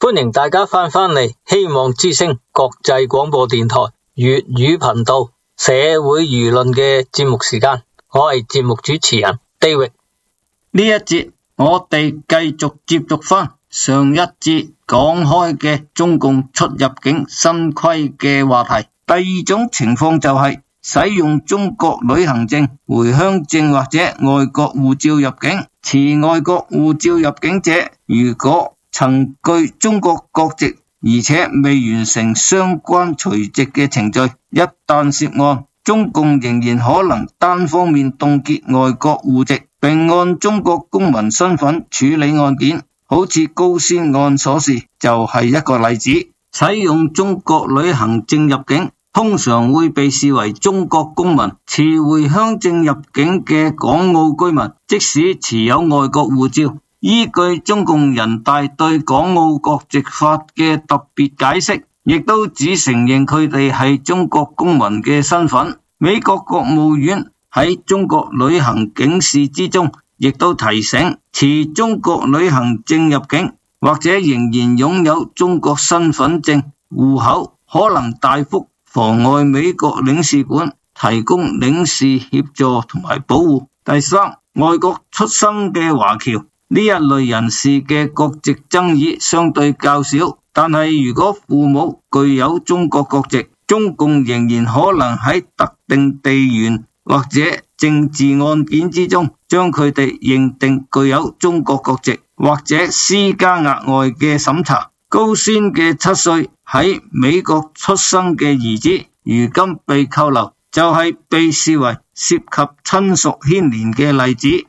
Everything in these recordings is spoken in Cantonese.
歡迎大家翻嚟希望之聲國際廣播電台粵語頻道社會輿論嘅節目時間，我係節目主持人 David。 呢一節我哋繼續接續翻上一節講開嘅中共出入境新規嘅話題。第二種情況就係使用中國旅行證、回鄉證或者外國護照入境。持外國護照入境者，如果曾具中國國籍，而且未完成相關除籍嘅程序，一旦涉案，中共仍然可能單方面凍結外國戶籍，並按中國公民身份處理案件。好似高仙案所示，就係一個例子。使用中國旅行證入境，通常會被視為中國公民。持回鄉證入境嘅港澳居民，即使持有外國護照，依據中共人大對港澳國籍法嘅特別解釋，亦都只承認佢哋係中國公民嘅身份。美國國務院喺中國旅行警示之中，亦都提醒持中國旅行證入境或者仍然擁有中國身份證戶口，可能大幅妨礙美國領事館提供領事協助同埋保護。第三，外國出生嘅華僑呢一類人士嘅國籍爭議相對較少，但係如果父母具有中國國籍，中共仍然可能喺特定地緣或者政治案件之中，將佢哋認定具有中國國籍，或者施加額外嘅審查。高仙嘅7歲喺美國出生嘅兒子，如今被扣留，就係被視為涉及親屬牽連嘅例子。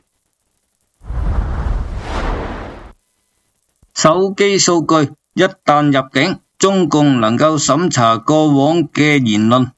手機數據一旦入境，中共能夠審查過往嘅言論。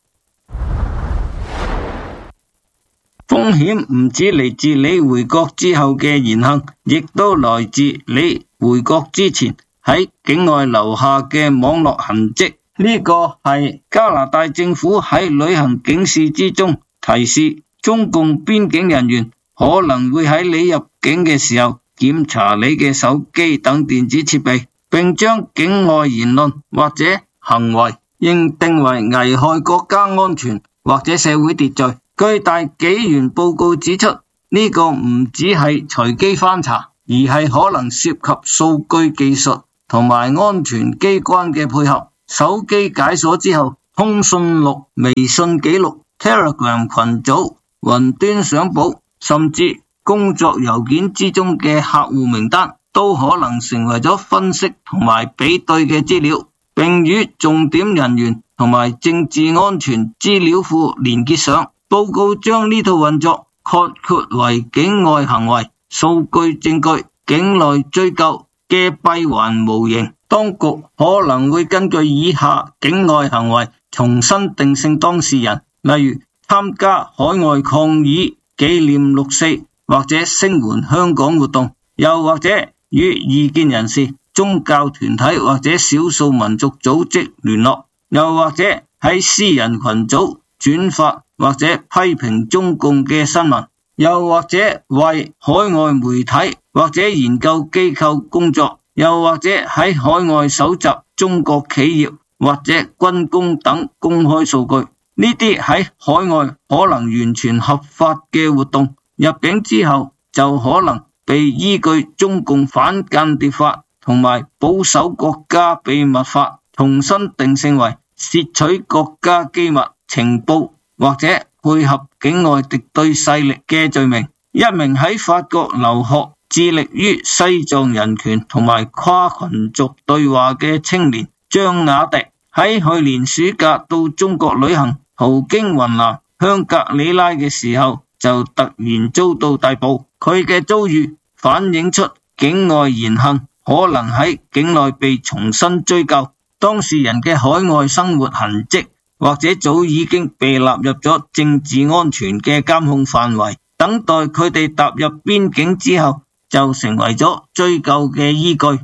風險唔止嚟自你回國之後嘅言行，亦都來自你回國之前喺境外留下嘅網絡痕跡。呢個係加拿大政府喺旅行警示之中提示中共邊境人員可能會喺你入境嘅時候檢查你嘅手機等電子設備，並將境外言論或者行為認定為危害國家安全或者社會秩序。據大紀元報告指出，呢個唔只係隨機翻查，而係可能涉及數據技術同埋安全機關嘅配合。手機解鎖之後，通訊錄、微信記錄、Telegram 群組、雲端相簿，甚至工作郵件之中嘅客戶名單，都可能成為咗分析同埋比對嘅資料，並與重點人員同埋政治安全資料庫連結上。報告將呢套運作概括為境外行為、數據證據、境內追究嘅閉環模型。當局可能會根據以下境外行為重新定性當事人，例如參加海外抗議、紀念6·4或者聲援香港活動，又或者與異見人士、宗教團體或者少數民族組織聯絡，又或者喺私人群組轉發或者批評中共嘅新聞，又或者為海外媒體或者研究機構工作，又或者喺海外搜集中國企業或者軍工等公開數據。呢啲喺海外可能完全合法嘅活動，入境之後就可能被依據中共反間諜法同埋保守國家秘密法重新定性為竊取國家機密、情報或者配合境外敵對勢力嘅罪名。一名喺法國留學、致力於西藏人權同埋跨群族對話嘅青年張雅迪，喺去年暑假到中國旅行，途經雲南香格里拉嘅時候，就突然遭到逮捕。佢嘅遭遇反映出境外言行可能喺境內被重新追究，當事人嘅海外生活痕跡或者早已經被納入咗政治安全嘅監控範圍，等待佢哋踏入邊境之後就成為咗追究嘅依據。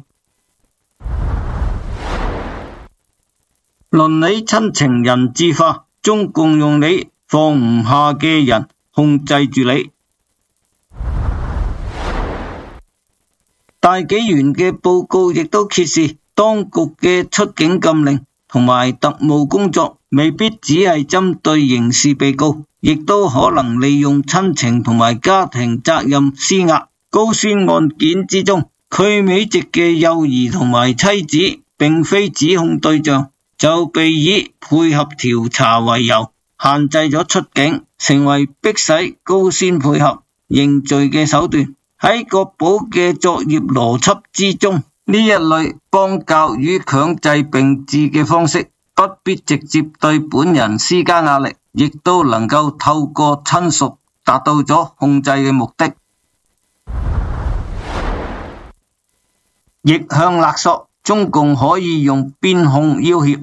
倫理親情人質化，中共用你放唔下嘅人控制住你。大紀元嘅報告亦都揭示， 當局嘅出境禁令同埋特務工作未必只係針對刑事被告，亦都可能利用親情同埋家庭責任施壓。高先案件之中，佢美籍嘅幼兒同埋妻子並非指控對象，就被以配合調查為由限制咗出境，成為迫使高先配合認罪嘅手段。喺國保嘅作業邏輯之中，呢一類幫教與強制並置嘅方式，不必直接對本人施加壓力，亦都能夠透過親屬達到咗控制嘅目的。逆向勒索，中共可以用邊控要挾。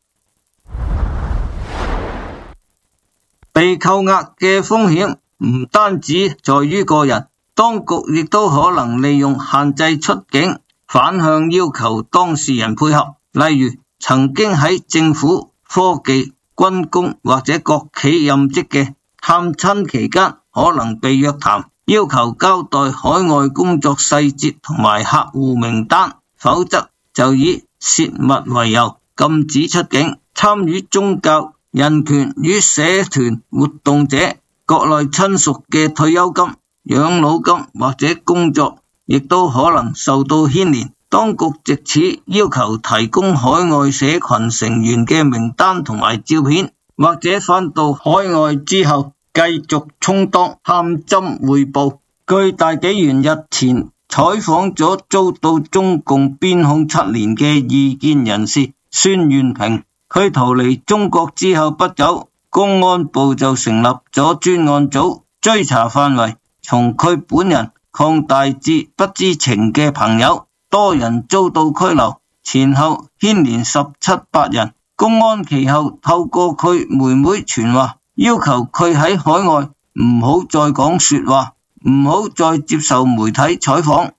被扣押嘅風險唔單止在於個人，當局亦都可能利用限制出境，反向要求當事人配合。例如曾經喺政府、科技、軍工或者國企任職嘅探親期間，可能被約談，要求交代海外工作細節同埋客戶名單，否則就以洩密為由禁止出境。參與宗教、人權與社團活動者，國內親屬嘅退休金、養老金或者工作亦都可能受到牽連。當局藉此要求提供海外社群成員嘅名單同埋照片，或者返到海外之後繼續充當探針匯報。據大紀元日前採訪咗遭到中共邊控7年嘅異見人士孫元平，佢逃離中國之後不久，公安部就成立咗專案組，追查範圍從佢本人擴大至不知情嘅朋友，多人遭到拘留，前後牽連17、8人。公安其後透過佢妹妹傳話，要求佢喺海外唔好再講說話，唔好再接受媒體採訪。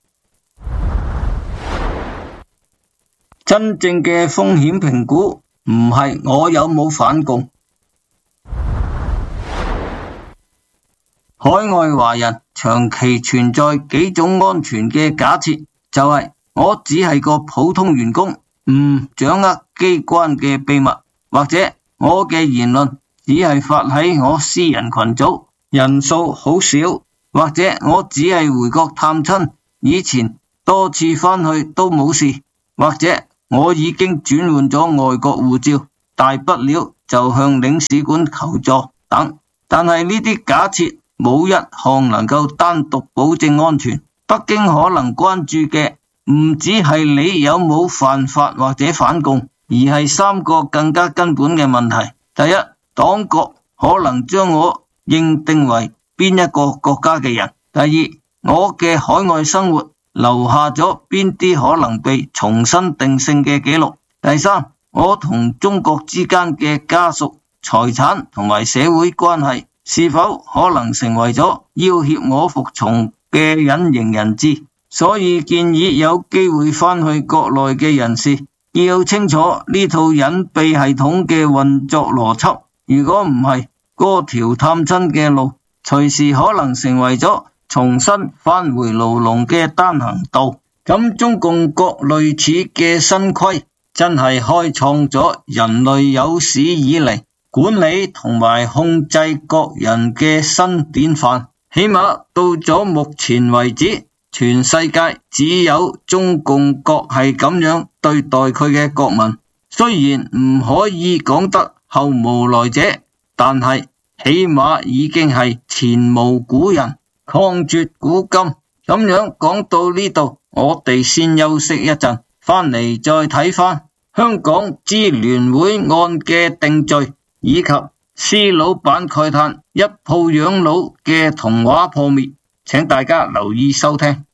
真正嘅風險評估唔係我有冇反共。海外華人長期存在幾種安全嘅假設，就係我只係個普通員工，唔掌握機關嘅秘密，或者我嘅言論只係發喺我私人群組，人數好少，或者我只係回國探親，以前多次返去都冇事，或者我已經轉換咗外國護照，大不了就向領事館求助等。但係呢啲假設冇一項能夠單獨保證安全。北京可能關注嘅唔只係你有冇犯法或者反共，而係3個更加根本嘅問題。第一，黨國可能將我認定為邊一個國家嘅人。第二，我嘅海外生活留下咗邊啲可能被重新定性嘅記錄。第三，我同中國之間嘅家屬、財產同埋社會關係是否可能成為咗要挾我服從嘅隱形人質。所以建議有機會返去國內嘅人士要清楚呢套隱蔽系統嘅運作邏輯。如果唔係，嗰條探親嘅路隨時可能成為咗重新返回牢籠嘅單行道。咁中共國類似嘅新規真係開創咗人類有史以嚟管理同埋控制國人嘅新典範。起碼到咗目前為止，全世界只有中共國係咁樣對待佢嘅國民。雖然唔可以講得後無來者，但係起碼已經係前無古人，抗絕古今。咁樣講到呢度，我哋先休息一陣，翻嚟再睇翻香港支聯會案嘅定罪，以及施老闆慨嘆一鋪養老嘅童話破滅，請大家留意收聽。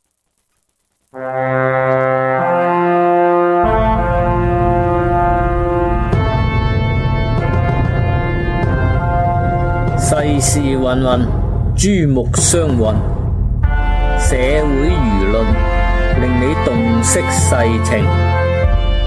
世事芸芸，珠目相混，社會輿論令你洞悉世情。